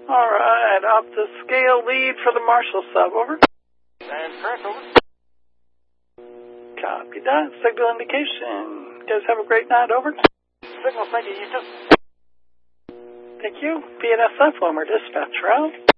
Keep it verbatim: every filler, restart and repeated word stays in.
All right, off the scale lead for the Marshall sub, over. And correct, over. Copy that. Signal indication. You guys have a great night, over. Signal, thank you, you too. Thank you. B N S F, Lomer Dispatch, route.